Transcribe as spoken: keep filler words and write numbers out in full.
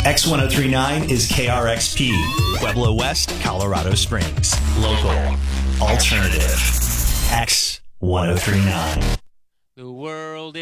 X ten thirty-nine is K R X P, Pueblo West, Colorado Springs. Local, alternative, X ten thirty-nine. The world